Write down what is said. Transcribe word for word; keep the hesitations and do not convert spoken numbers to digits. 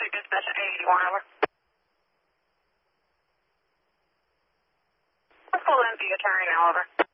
Charlie dispatch at eight eighty-one, over. Let's pull in via turn now, over.